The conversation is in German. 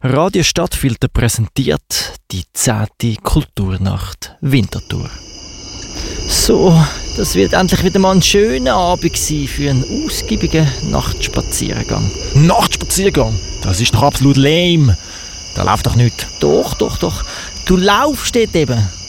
Radio Stadtfilter präsentiert die 10. Kulturnacht Winterthur. So, das wird endlich wieder mal ein schöner Abend sein für einen ausgiebigen Nachtspaziergang. Nachtspaziergang? Das ist doch absolut lame. Da läuft doch nichts. Doch. Du laufst dort eben.